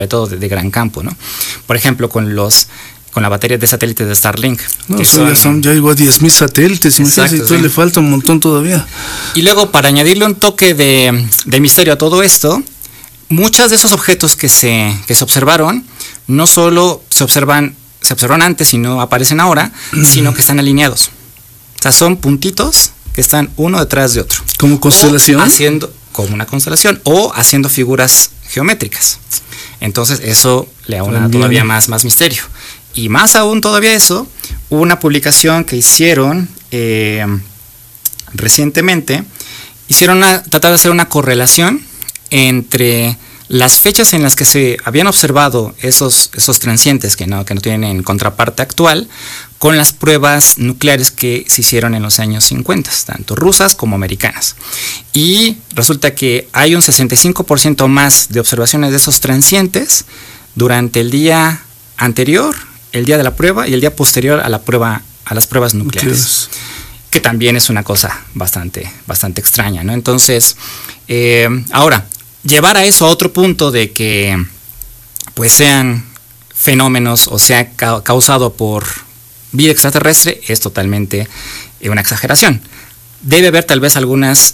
todo de gran campo, ¿no? Por ejemplo, con la batería de satélites de Starlink. No, ya llegó a 10,000 satélites, exacto, y le falta un montón todavía. Y luego, para añadirle un toque de misterio a todo esto, muchos de esos objetos que se observaron, no solo se observan antes y no aparecen ahora, sino que están alineados. O sea, son puntitos que están uno detrás de otro. ¿Como constelación? Como una constelación, o haciendo figuras geométricas. Entonces, eso le aúna todavía más misterio. Y más aún todavía eso, hubo una publicación que hicieron recientemente, tratar de hacer una correlación entre las fechas en las que se habían observado esos transientes que no tienen contraparte actual, con las pruebas nucleares que se hicieron en los años 50, tanto rusas como americanas. Y resulta que hay un 65% más de observaciones de esos transientes durante el día anterior, el día de la prueba, y el día posterior a las pruebas nucleares. Que también es una cosa bastante extraña, ¿no? Entonces, ahora, llevar a eso a otro punto de que pues sean fenómenos o sea causado por vida extraterrestre es totalmente una exageración. Debe haber tal vez algunas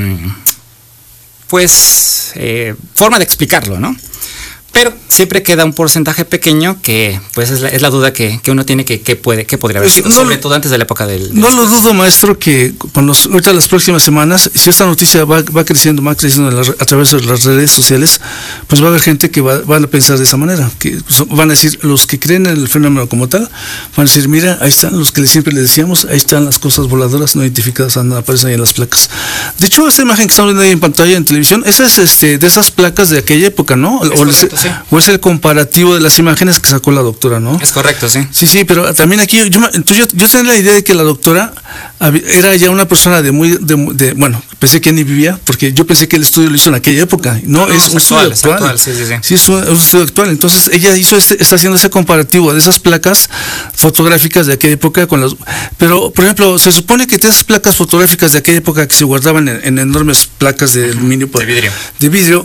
forma de explicarlo, ¿no? Pero siempre queda un porcentaje pequeño que pues es la duda que uno tiene que podría haber sido, sobre todo antes de la época del no lo dudo, maestro, que ahorita las próximas semanas, si esta noticia va creciendo a través de las redes sociales, pues va a haber gente que van a pensar de esa manera, que van a decir, los que creen en el fenómeno como tal, van a decir, mira, ahí están los que siempre le decíamos, ahí están las cosas voladoras no identificadas, aparecen ahí en las placas. De hecho, esta imagen que estamos viendo ahí en pantalla en televisión, esa es de esas placas de aquella época, ¿no? O es el comparativo de las imágenes que sacó la doctora, ¿no? Es correcto, sí. Sí, pero también aquí yo tenía la idea de que la doctora era ya una persona bueno, pensé que ni vivía, porque yo pensé que el estudio lo hizo en aquella época. No, es un estudio actual. Sí. Sí, es un estudio actual. Entonces ella está haciendo ese comparativo de esas placas fotográficas de aquella época pero, por ejemplo, se supone que esas placas fotográficas de aquella época que se guardaban en enormes placas de aluminio, de vidrio,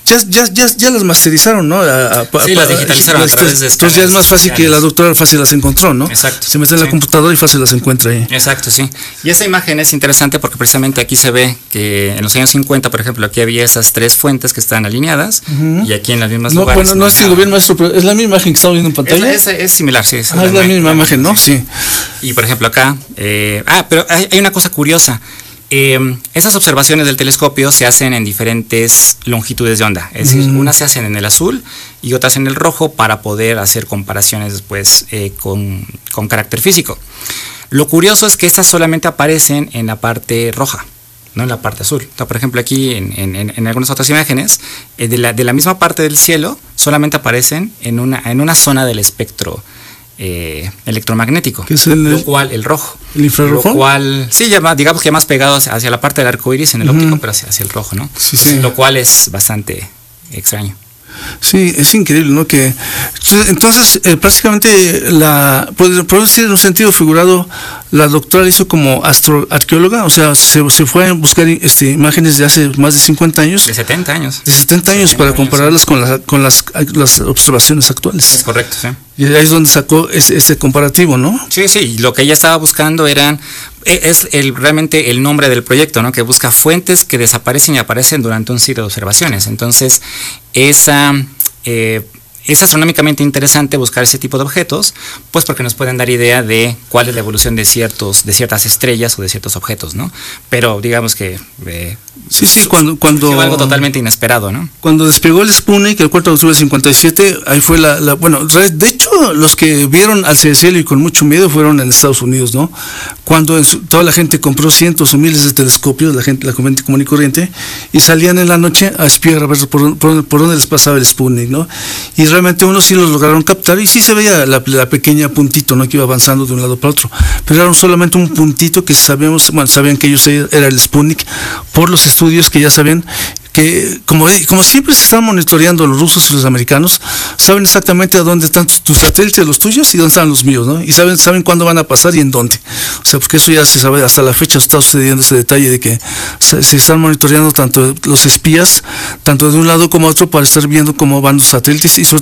ya las masterizaron, ¿no? Sí, las digitalizaron a través de entonces ya es más fácil que la doctora fácil las encontró, ¿no? Exacto. Se mete en la computadora y fácil las encuentra ahí. Exacto, sí. Y esa imagen es interesante porque precisamente aquí se ve que en los años 50, por ejemplo, aquí había esas tres fuentes que están alineadas, y aquí en las mismas lugares. Bueno, no digo bien, maestro, pero es la misma imagen que estamos viendo en pantalla. Es similar, sí. Es la misma imagen, ¿no? Sí. Y por ejemplo acá, pero hay una cosa curiosa. Esas observaciones del telescopio se hacen en diferentes longitudes de onda, es decir, unas se hacen en el azul y otras en el rojo para poder hacer comparaciones después con carácter físico. Lo curioso es que estas solamente aparecen en la parte roja, no en la parte azul. Entonces, por ejemplo, aquí en algunas otras imágenes, de la misma parte del cielo, solamente aparecen en una zona del espectro electromagnético, ¿qué es lo cual el rojo, el infrarrojo? Lo cual, sí, digamos que más pegado hacia la parte del arco iris en el óptico, pero hacia el rojo, ¿no? Sí, entonces, lo cual es bastante extraño. Sí, es increíble, ¿no? Que entonces prácticamente podemos decir en un sentido figurado, la doctora hizo como astroarqueóloga, o sea, se fue a buscar imágenes de hace más de 50 años. De 70 años. De 70 años para compararlas con las observaciones actuales. Es correcto, sí. Y ahí es donde sacó ese comparativo, ¿no? Sí, y lo que ella estaba buscando es realmente el nombre del proyecto, ¿no? Que busca fuentes que desaparecen y aparecen durante un ciclo de observaciones. Entonces, es astronómicamente interesante buscar ese tipo de objetos, pues porque nos pueden dar idea de cuál es la evolución de ciertas estrellas o de ciertos objetos, ¿no? Pero digamos que cuando algo totalmente inesperado, ¿no? Cuando despegó el Sputnik el 4 de octubre de 57, ahí fue bueno, de hecho los que vieron al cielo y con mucho miedo fueron en Estados Unidos, ¿no? Cuando toda la gente compró cientos o miles de telescopios, la gente común y corriente, y salían en la noche a espiar a ver por dónde les pasaba el Sputnik, ¿no? Y realmente unos sí los lograron captar y sí se veía la pequeña puntito, ¿no? Que iba avanzando de un lado para otro, pero era solamente un puntito que sabían que ellos era el Sputnik por los estudios que ya sabían que como siempre se están monitoreando los rusos y los americanos, saben exactamente a dónde están tus satélites, los tuyos, y dónde están los míos, ¿no? Y saben cuándo van a pasar y en dónde. O sea, porque eso ya se sabe, hasta la fecha está sucediendo ese detalle de que se están monitoreando tanto los espías, tanto de un lado como otro, para estar viendo cómo van los satélites y sobre